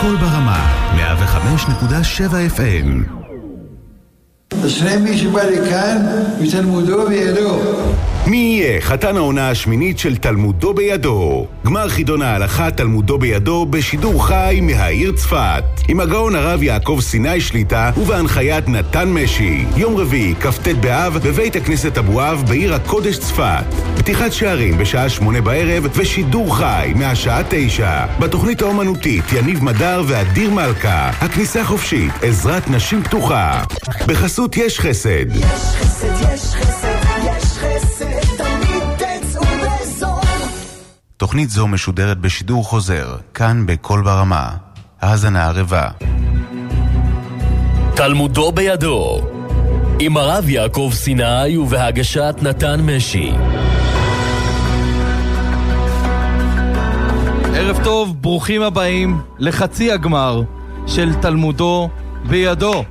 קול ברמה, 105.7 FM. השני מי שבא לכאן, מתלמודו בידו. מי יהיה חתן העונה השמינית של תלמודו בידו? גמר חידון ההלכה תלמודו בידו בשידור חי מהעיר צפת, עם הגאון הרב יעקב סיני שליטה ובהנחיית נתן משי. יום רביעי, כ"ט באב, בבית הכנסת אבואב בעיר הקודש צפת. פתיחת שערים בשעה 8 בערב ושידור חי מהשעה 9. בתוכנית האומנותית יניב מדר ואדיר מלכה. הכניסה חופשית, עזרת נשים פתוחה. בחסות יש חסד. יש חסד, יש חסד, יש חסד, תמיד תצאו באזור. תוכנית זו משודרת בשידור חוזר, כאן בקול ברמה. האזנה ערבה. תלמודו בידו, עם הרב יעקב סיני ובהגשת נתן משי. ערב טוב, ברוכים הבאים לחצי הגמר של תלמודו בידו.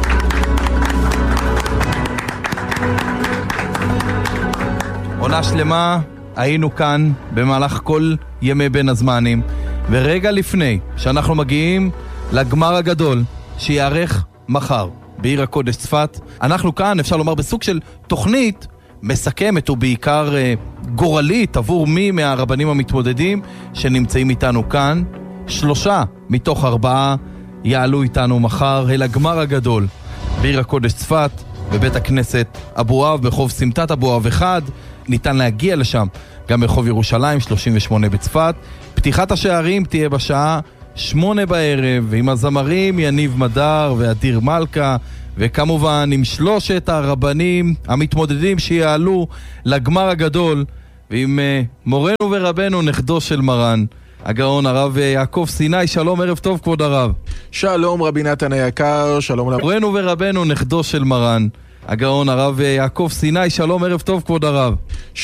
עונה שלמה היינו כאן במהלך כל ימי בין הזמנים, ורגע לפני שאנחנו מגיעים לגמר הגדול שיערך מחר בעיר הקודש צפת, אנחנו כאן, אפשר לומר, בסוג של תוכנית מסכמת ובעיקר גורלית עבור מי מהרבנים המתמודדים שנמצאים איתנו כאן. 3 מתוך 4 יעלו איתנו מחר אל הגמר הגדול בעיר הקודש צפת, בבית הכנסת אבואב ברחוב סמטת אבואב 1. ניתן להגיע לשם גם ברחוב ירושלים 38 בצפת. פתיחת השערים תהיה בשעה 8 בערב עם הזמרים יניב מדר ואדיר מלכה, וכמובן עם 3 הרבנים המתמודדים שיעלו לגמר הגדול, ועם מורנו ורבנו נכדו של מרן הגאון הרב יעקב סיני. שלום, ערב טוב כבוד הרב. שלום רבי נתן היקר, שלום מורנו ורבנו נכדו של מרן הגאון הרב יעקב סיני. שלום, ערב טוב כבוד הרב.